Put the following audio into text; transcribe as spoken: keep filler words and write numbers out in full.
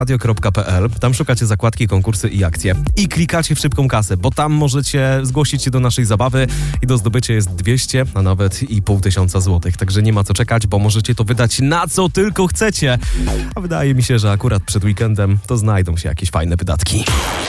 radio kropka p l. Tam szukacie zakładki, konkursy i akcje. I klikacie w szybką kasę, bo tam możecie zgłosić się do naszej zabawy i do zdobycia jest dwieście, a nawet i pół tysiąca złotych. Także nie ma co czekać, bo możecie to wydać na co tylko chcecie. A wydaje mi się, że akurat przed weekendem to znajdą się jakieś fajne wydatki.